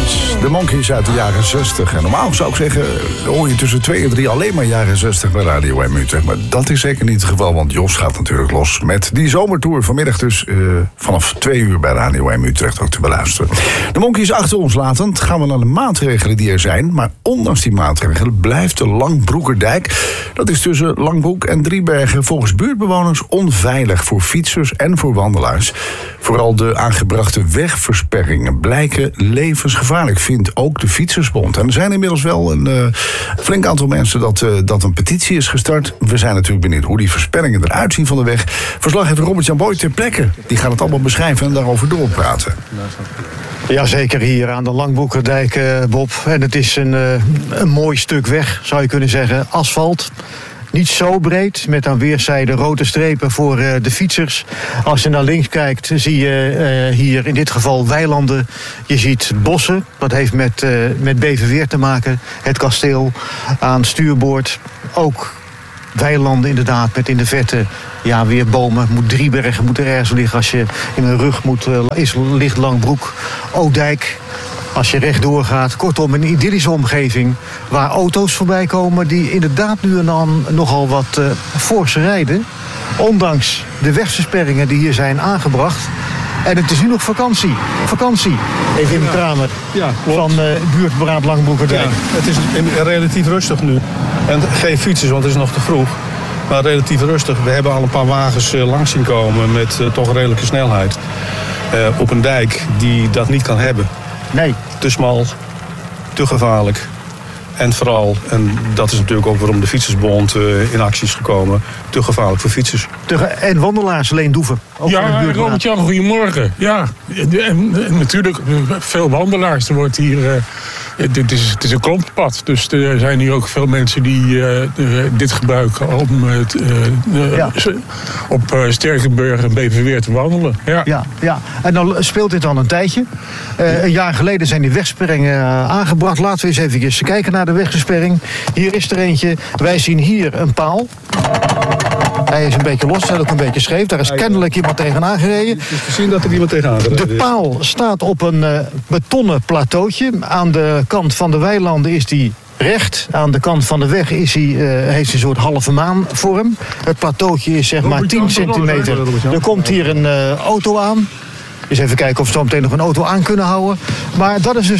De Monkees uit de jaren 60. En normaal zou ik zeggen, hoor je tussen 2 en 3 alleen maar jaren 60 bij Radio M Utrecht. Maar dat is zeker niet het geval, want Jos gaat natuurlijk los met die zomertour. Vanmiddag dus vanaf 2 uur bij Radio M Utrecht ook te beluisteren. De Monkees achter ons latend gaan we naar de maatregelen die er zijn. Maar ondanks die maatregelen blijft de Langbroekerdijk, dat is tussen Langbroek en Driebergen, volgens buurtbewoners onveilig voor fietsers en voor wandelaars. Vooral de aangebrachte wegversperringen blijken levensgevaarlijk, vindt ook de Fietsersbond. En er zijn inmiddels wel een flink aantal mensen dat een petitie is gestart. We zijn natuurlijk benieuwd hoe die versperringen eruit zien van de weg. Verslaggever Robert-Jan Boy ter plekke. Die gaat het allemaal beschrijven en daarover doorpraten. Jazeker, hier aan de Langbroekerdijk, Bob. En het is een mooi stuk weg, zou je kunnen zeggen. Asfalt. Niet zo breed, met aan weerszijden rode strepen voor de fietsers. Als je naar links kijkt, zie je hier in dit geval weilanden. Je ziet bossen, dat heeft met Beverweer te maken. Het kasteel aan stuurboord. Ook weilanden inderdaad, met in de verte weer bomen. Driebergen moet er ergens liggen. Als je in een rug moet, ligt Langbroek. Oudijk. Als je rechtdoor gaat, kortom een idyllische omgeving waar auto's voorbij komen die inderdaad nu en dan nogal wat forse rijden. Ondanks de wegversperringen die hier zijn aangebracht. En het is nu nog vakantie. Even in de Kramer van buurtberaad Langbroekerdijk. Ja, het is relatief rustig nu. En geen fietsers, want het is nog te vroeg. Maar relatief rustig. We hebben al een paar wagens langs zien komen met toch redelijke snelheid. Op een dijk die dat niet kan hebben. Nee. Te smal, te gevaarlijk. En vooral, en dat is natuurlijk ook waarom de Fietsersbond in actie is gekomen, te gevaarlijk voor fietsers. En wandelaars, Leen Doeven. Ja, Robert-Jan, goedemorgen. Ja, en natuurlijk veel wandelaars. Er wordt hier, het is een klompenpad. Dus er zijn hier ook veel mensen die dit gebruiken om op Sterkenburg en Beverweer te wandelen. Ja. En dan speelt dit al een tijdje. Een jaar geleden zijn die wegsperringen aangebracht. Laten we eens even kijken naar de wegversperring. Hier is er eentje. Wij zien hier een paal. Hij is een beetje los, staat ook een beetje scheef. Daar is kennelijk iemand tegenaan gereden. Het is te zien dat er iemand tegenaan gereden is. De paal staat op een betonnen plateautje. Aan de kant van de weilanden is die recht. Aan de kant van de weg heeft hij een soort halve maanvorm. Het plateautje is zeg maar 10 centimeter. Er komt hier een auto aan. Dus even kijken of we zo meteen nog een auto aan kunnen houden. Maar dat is dus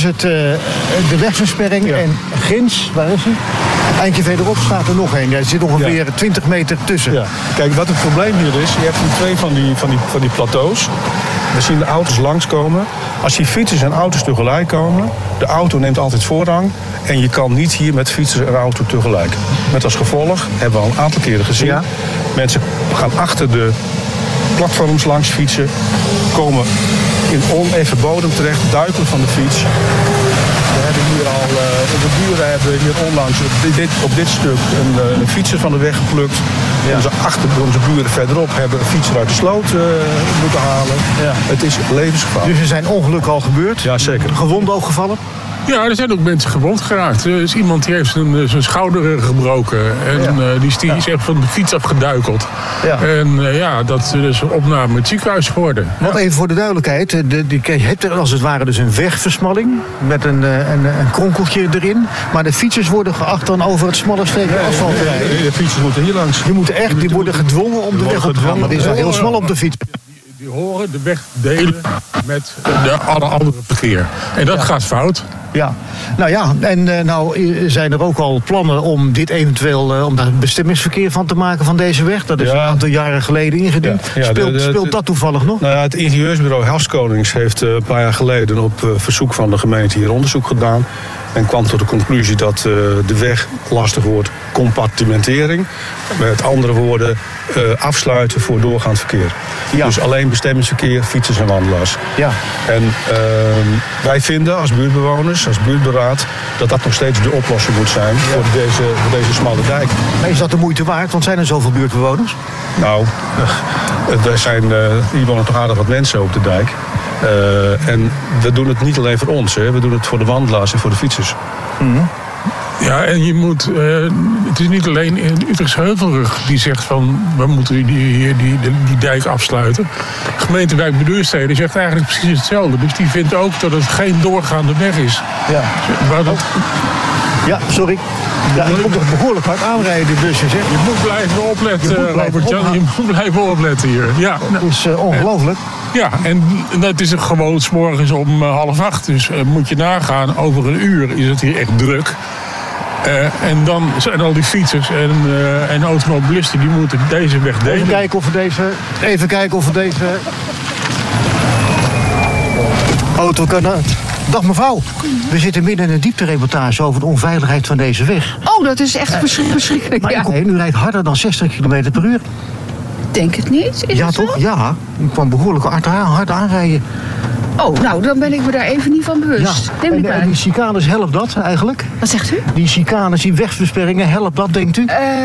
de wegversperring. Ja. En ginds, waar is hij? Eindje verderop staat er nog een. Er zit ongeveer 20 meter tussen. Ja. Kijk, wat het probleem hier is, je hebt hier 2 van die plateaus. We zien de auto's langskomen. Als die fietsers en auto's tegelijk komen, de auto neemt altijd voorrang. En je kan niet hier met fietsers en auto tegelijk. Met als gevolg, hebben we al een aantal keren gezien. Ja. Mensen gaan achter de platforms langs fietsen, komen in oneven bodem terecht, duiken van de fiets. We hebben hier al, de buren hebben hier onlangs op dit stuk een fietser van de weg geplukt. Ja. Onze buren verderop hebben een fietser uit de sloot moeten halen. Ja. Het is levensgevaarlijk. Dus er zijn ongelukken al gebeurd? Ja, zeker. Gewonden ook gevallen? Ja, er zijn ook mensen gewond geraakt. Er is iemand die heeft zijn schouder gebroken. En die is echt van de fiets afgeduikeld. Ja. En dat is een opname in het ziekenhuis geworden. Want even voor de duidelijkheid. Je hebt er als het ware dus een wegversmalling. Met een kronkeltje erin. Maar de fietsers worden geacht dan over het smalle streepje asfalt te rijden. De fietsers moeten hier langs. Die worden gedwongen om de weg op te gaan. Maar dit is wel heel smal op de fiets. Die horen de weg delen met alle andere verkeer. En dat gaat fout. Ja, nou ja, en nou zijn er ook al plannen om dit eventueel om daar bestemmingsverkeer van te maken van deze weg. Dat is een aantal jaren geleden ingediend. Ja, speelt dat toevallig nog? Nou ja, het ingenieursbureau Helskonings heeft een paar jaar geleden op verzoek van de gemeente hier onderzoek gedaan. En kwam tot de conclusie dat de weg lastig wordt compartimentering. Met andere woorden, afsluiten voor doorgaand verkeer. Ja. Dus alleen bestemmingsverkeer, fietsers en wandelaars. Ja. En wij vinden als buurtbewoners, als buurtberaad, dat dat nog steeds de oplossing moet zijn voor deze smalle dijk. Maar is dat de moeite waard? Want zijn er zoveel buurtbewoners? Nou, hier wonen toch aardig wat mensen op de dijk. En we doen het niet alleen voor ons, hè. We doen het voor de wandelaars en voor de fietsers. Mm-hmm. Ja, en je moet... het is niet alleen in Utrechtse Heuvelrug die zegt van... we moeten die dijk afsluiten. De gemeentewijk Beduurstede zegt eigenlijk precies hetzelfde. Dus die vindt ook dat het geen doorgaande weg is. Ja. Maar dat, Ja, sorry. Ja, ik moet toch behoorlijk hard aanrijden, die busjes, hè? je moet blijven opletten, Robert-Jan. Je moet blijven opletten hier. Ja, Dat is ongelooflijk. ja, en dat is gewoon 's morgens om 7:30. Dus moet je nagaan, over een uur is het hier echt druk. En dan zijn al die fietsers en automobilisten die moeten deze weg delen. Even kijken of we deze auto kan uit. Dag mevrouw, we zitten midden in een dieptereportage over de onveiligheid van deze weg. Oh, dat is echt verschrikkelijk. Maar Ja. u rijdt harder dan 60 km per uur. Denk het niet. Is Ja het toch? zo? Ja, u kwam behoorlijk hard aanrijden. Oh, nou, dan ben ik me daar even niet van bewust. Neem me niet En die bij. chicanes, helpt dat eigenlijk? Wat zegt u? Die chicanes, die wegversperringen, helpt dat, denkt u?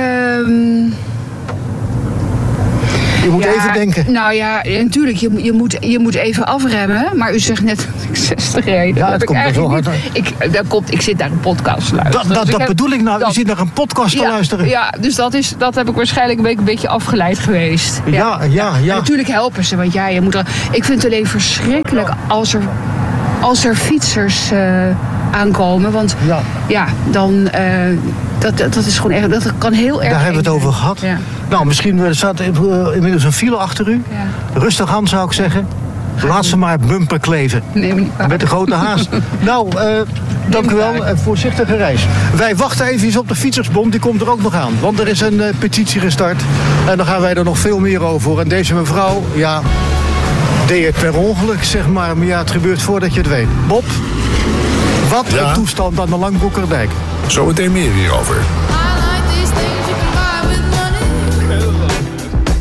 Je moet even denken. Nou ja, natuurlijk, je moet even afremmen. Maar u zegt net dat ik 60 rijd. Ja, Dat het heb komt ik er zo eigenlijk hard niet. Ik zit naar een podcast te luisteren. Dat Dus ik heb- bedoel ik nou. U dat- zit naar een podcast te luisteren. Ja, dus dat heb ik waarschijnlijk een beetje afgeleid geweest. Ja. En natuurlijk helpen ze, want ja, je moet er... Ik vind het alleen verschrikkelijk als er fietsers aankomen. Want Ja. dan... Dat is gewoon echt... Dat kan heel erg... Daar hebben we het eng over zijn. gehad. Ja. Nou, misschien er staat inmiddels een file achter u. Ja. Rustig aan, zou ik zeggen. Laat ze maar bumper kleven. Neem me niet kwalijk. Met de grote haas. Nou, dank u wel. Voorzichtige reis. Wij wachten even op de Fietsersbond. Die komt er ook nog aan. Want er is een petitie gestart. En dan gaan wij er nog veel meer over. En deze mevrouw, ja, deed het per ongeluk, zeg maar. Maar ja, het gebeurt voordat je het weet. Bob, wat Ja? een toestand aan de Langbroekerdijk. Zometeen meer hierover.